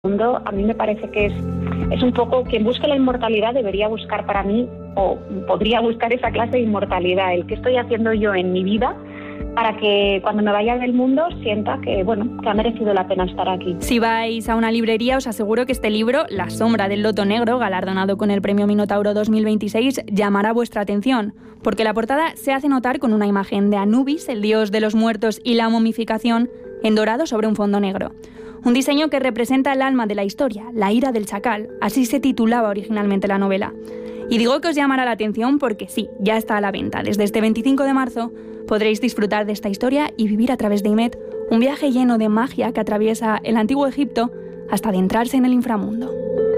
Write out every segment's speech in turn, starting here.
mundo, a mí me parece que es un poco quien busque la inmortalidad debería buscar para mí, o podría buscar esa clase de inmortalidad, el que estoy haciendo yo en mi vida para que cuando me vaya del mundo sienta que, que ha merecido la pena estar aquí. Si vais a una librería, os aseguro que este libro, La sombra del loto negro, galardonado con el Premio Minotauro 2026, llamará vuestra atención, porque la portada se hace notar con una imagen de Anubis, el dios de los muertos y la momificación, en dorado sobre un fondo negro. Un diseño que representa el alma de la historia, la ira del chacal, así se titulaba originalmente la novela. Y digo que os llamará la atención porque sí, ya está a la venta. Desde este 25 de marzo podréis disfrutar de esta historia y vivir a través de IMED un viaje lleno de magia que atraviesa el antiguo Egipto hasta adentrarse en el inframundo.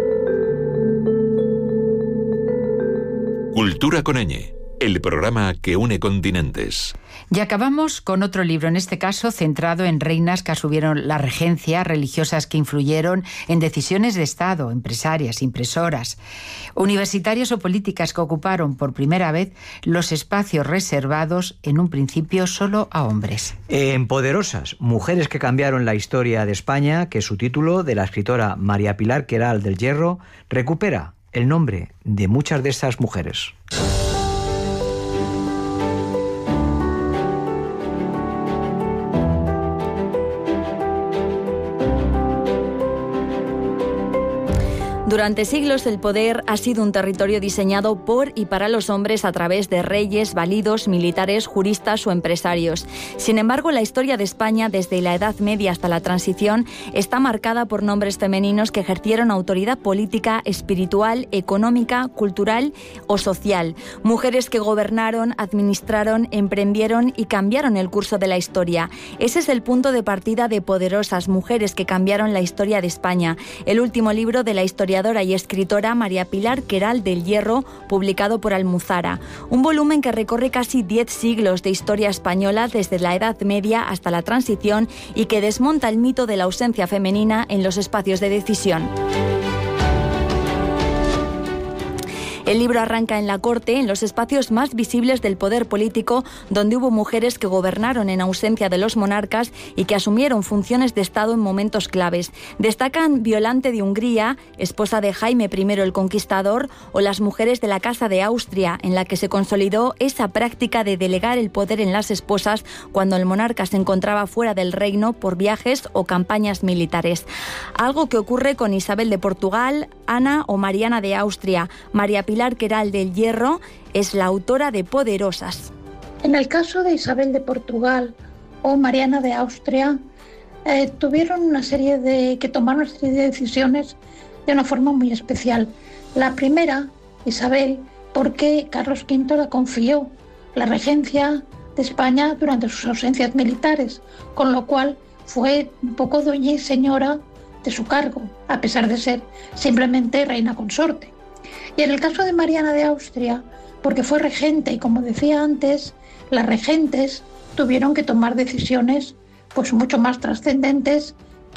Cultura con ñ, el programa que une continentes. Y acabamos con otro libro, en este caso centrado en reinas que asumieron la regencia, religiosas que influyeron en decisiones de Estado, empresarias, impresoras, universitarias o políticas que ocuparon por primera vez los espacios reservados en un principio solo a hombres. En Poderosas, mujeres que cambiaron la historia de España, que su título, de la escritora María Pilar Queralt del Hierro, recupera el nombre de muchas de estas mujeres. Durante siglos el poder ha sido un territorio diseñado por y para los hombres a través de reyes, validos, militares, juristas o empresarios. Sin embargo, la historia de España, desde la Edad Media hasta la Transición, está marcada por nombres femeninos que ejercieron autoridad política, espiritual, económica, cultural o social. Mujeres que gobernaron, administraron, emprendieron y cambiaron el curso de la historia. Ese es el punto de partida de Poderosas, mujeres que cambiaron la historia de España, el último libro de la historiadora y escritora María Pilar Queralt del Hierro, publicado por Almuzara. Un volumen que recorre casi 10 siglos de historia española desde la Edad Media hasta la Transición y que desmonta el mito de la ausencia femenina en los espacios de decisión. El libro arranca en la corte, en los espacios más visibles del poder político, donde hubo mujeres que gobernaron en ausencia de los monarcas y que asumieron funciones de Estado en momentos claves. Destacan Violante de Hungría, esposa de Jaime I el Conquistador, o las mujeres de la Casa de Austria, en la que se consolidó esa práctica de delegar el poder en las esposas cuando el monarca se encontraba fuera del reino por viajes o campañas militares. Algo que ocurre con Isabel de Portugal, Ana o Mariana de Austria. María Pilar Queralt del Hierro es la autora de Poderosas. En el caso de Isabel de Portugal o Mariana de Austria, tomaron una serie de decisiones de una forma muy especial. La primera, Isabel, porque Carlos V la confió la regencia de España durante sus ausencias militares, con lo cual fue un poco dueña y señora de su cargo, a pesar de ser simplemente reina consorte. Y en el caso de Mariana de Austria, porque fue regente y, como decía antes, las regentes tuvieron que tomar decisiones mucho más trascendentes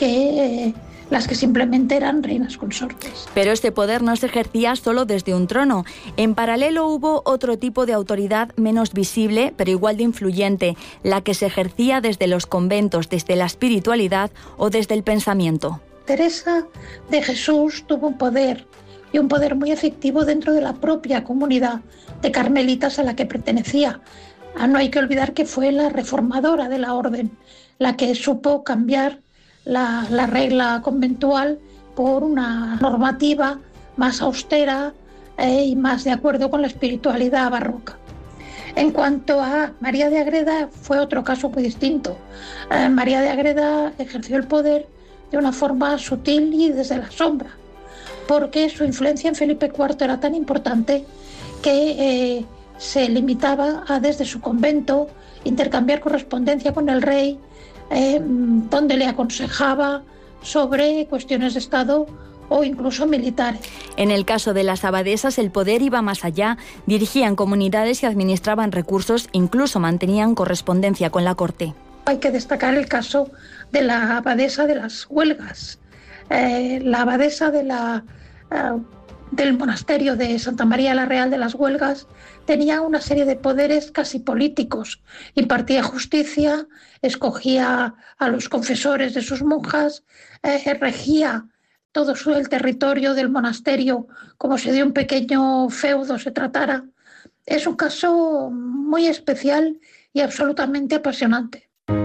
que las que simplemente eran reinas consortes. Pero este poder no se ejercía solo desde un trono. En paralelo hubo otro tipo de autoridad menos visible, pero igual de influyente, la que se ejercía desde los conventos, desde la espiritualidad o desde el pensamiento. Teresa de Jesús tuvo un poder muy efectivo dentro de la propia comunidad de carmelitas a la que pertenecía. No hay que olvidar que fue la reformadora de la orden, la que supo cambiar la regla conventual por una normativa más austera y más de acuerdo con la espiritualidad barroca. En cuanto a María de Ágreda, fue otro caso muy distinto. María de Ágreda ejerció el poder de una forma sutil y desde la sombra, porque su influencia en Felipe IV era tan importante que se limitaba a, desde su convento, intercambiar correspondencia con el rey, donde le aconsejaba sobre cuestiones de Estado o incluso militares. En el caso de las abadesas, el poder iba más allá. Dirigían comunidades y administraban recursos, incluso mantenían correspondencia con la corte. Hay que destacar el caso de la abadesa de las Huelgas. La abadesa del monasterio de Santa María la Real de las Huelgas tenía una serie de poderes casi políticos. Impartía justicia, escogía a los confesores de sus monjas, regía todo el territorio del monasterio como si de un pequeño feudo se tratara. Es un caso muy especial y absolutamente apasionante.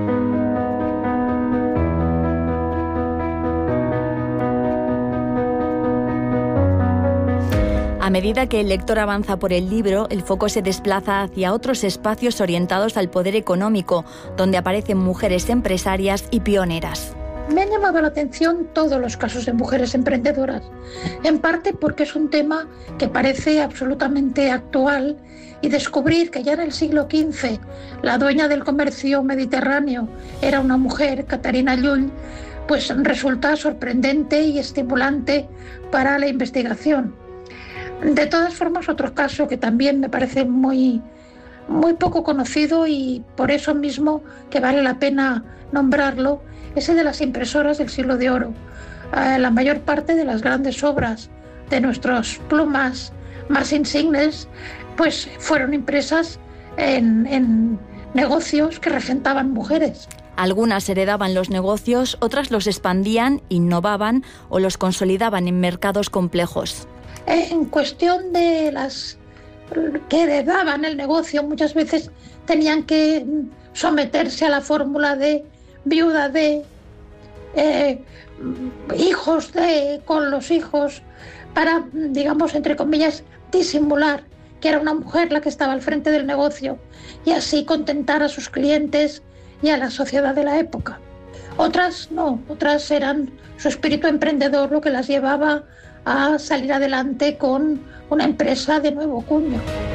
A medida que el lector avanza por el libro, el foco se desplaza hacia otros espacios orientados al poder económico, donde aparecen mujeres empresarias y pioneras. Me han llamado la atención todos los casos de mujeres emprendedoras, en parte porque es un tema que parece absolutamente actual, y descubrir que ya en el siglo XV la dueña del comercio mediterráneo era una mujer, Catarina Llull, pues resulta sorprendente y estimulante para la investigación. De todas formas, otro caso que también me parece muy poco conocido y por eso mismo que vale la pena nombrarlo, es el de las impresoras del siglo de oro. La mayor parte de las grandes obras de nuestras plumas más insignes pues fueron impresas en negocios que regentaban mujeres. Algunas heredaban los negocios, otras los expandían, innovaban o los consolidaban en mercados complejos. En cuestión de las que heredaban el negocio, muchas veces tenían que someterse a la fórmula de viuda de, hijos de, con los hijos, para, digamos, entre comillas, disimular que era una mujer la que estaba al frente del negocio y así contentar a sus clientes y a la sociedad de la época. Otras no, otras eran su espíritu emprendedor lo que las llevaba a salir adelante con una empresa de nuevo cuño.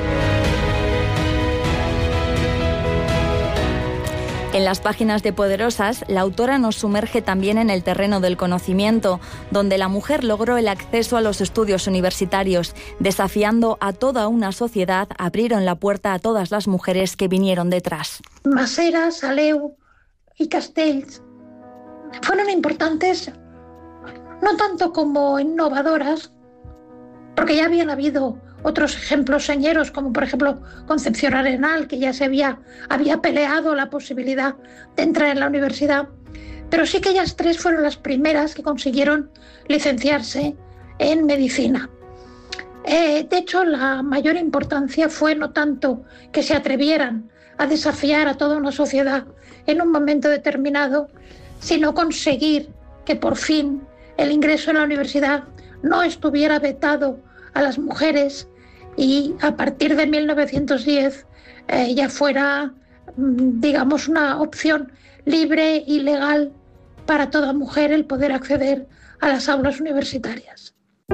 En las páginas de Poderosas, la autora nos sumerge también en el terreno del conocimiento, donde la mujer logró el acceso a los estudios universitarios, desafiando a toda una sociedad, abrieron la puerta a todas las mujeres que vinieron detrás. Maseras, Aleu y Castells fueron importantes, no tanto como innovadoras, porque ya habían habido otros ejemplos señeros, como por ejemplo Concepción Arenal, que ya había peleado la posibilidad de entrar en la universidad, pero sí que ellas tres fueron las primeras que consiguieron licenciarse en medicina. De hecho, la mayor importancia fue no tanto que se atrevieran a desafiar a toda una sociedad en un momento determinado, sino conseguir que por fin el ingreso en la universidad no estuviera vetado a las mujeres y a partir de 1910 ya fuera, digamos, una opción libre y legal para toda mujer el poder acceder a las aulas universitarias.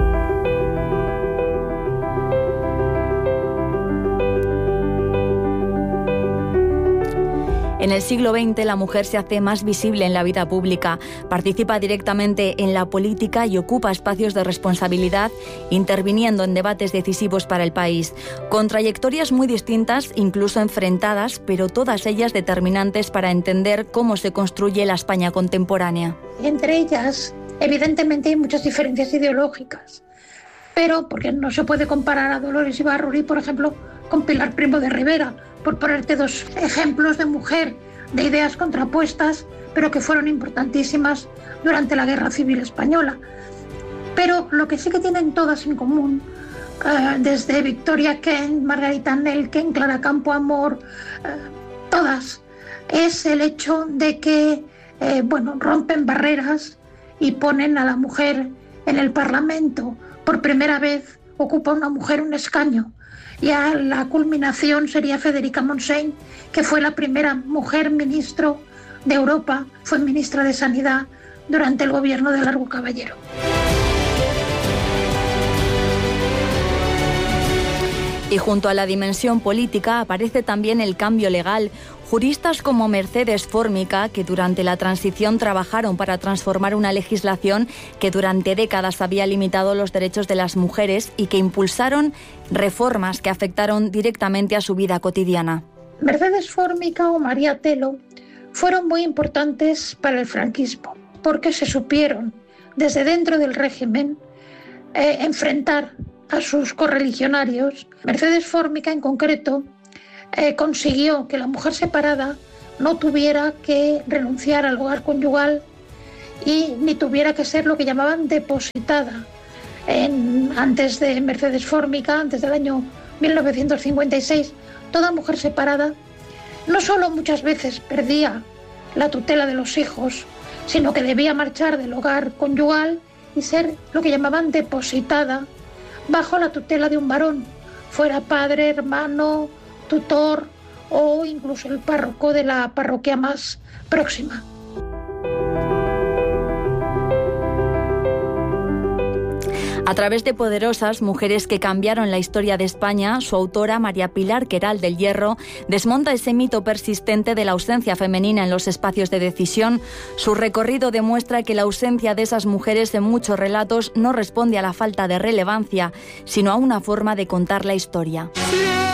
En el siglo XX la mujer se hace más visible en la vida pública, participa directamente en la política y ocupa espacios de responsabilidad, interviniendo en debates decisivos para el país, con trayectorias muy distintas, incluso enfrentadas, pero todas ellas determinantes para entender cómo se construye la España contemporánea. Entre ellas, evidentemente hay muchas diferencias ideológicas, pero porque no se puede comparar a Dolores Ibárruri, por ejemplo, con Pilar Primo de Rivera, por ponerte dos ejemplos de mujer de ideas contrapuestas, pero que fueron importantísimas durante la Guerra Civil Española. Pero lo que sí que tienen todas en común, desde Victoria Kent, Margarita Nelken, Clara Campoamor, todas, es el hecho de que rompen barreras y ponen a la mujer en el Parlamento. Por primera vez ocupa una mujer un escaño. Ya la culminación sería Federica Montseny, que fue la primera mujer ministro de Europa, fue ministra de Sanidad durante el gobierno de Largo Caballero. Y junto a la dimensión política aparece también el cambio legal. Juristas como Mercedes Fórmica, que durante la transición trabajaron para transformar una legislación que durante décadas había limitado los derechos de las mujeres y que impulsaron reformas que afectaron directamente a su vida cotidiana. Mercedes Fórmica o María Telo fueron muy importantes para el franquismo, porque se supieron desde dentro del régimen enfrentar a sus correligionarios. Mercedes Fórmica, en concreto, consiguió que la mujer separada no tuviera que renunciar al hogar conyugal y ni tuviera que ser lo que llamaban depositada. Antes de Mercedes Fórmica, antes del año 1956, toda mujer separada no solo muchas veces perdía la tutela de los hijos, sino que debía marchar del hogar conyugal y ser lo que llamaban depositada bajo la tutela de un varón, fuera padre, hermano, tutor o incluso el párroco de la parroquia más próxima. A través de Poderosas, mujeres que cambiaron la historia de España, su autora, María Pilar Queralt del Hierro, desmonta ese mito persistente de la ausencia femenina en los espacios de decisión. Su recorrido demuestra que la ausencia de esas mujeres en muchos relatos no responde a la falta de relevancia, sino a una forma de contar la historia.